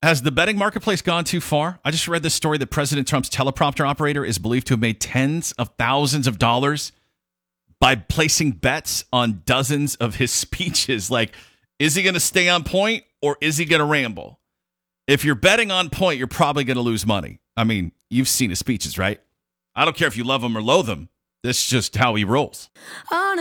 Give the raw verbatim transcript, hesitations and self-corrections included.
Has the betting marketplace gone too far? I just read this story that President Trump's teleprompter operator is believed to have made tens of thousands of dollars by placing bets on dozens of his speeches. Like, is he going to stay on point or is he going to ramble? If you're betting on point, you're probably going to lose money. I mean, you've seen his speeches, right? I don't care if you love him or loathe him. This is just how he rolls.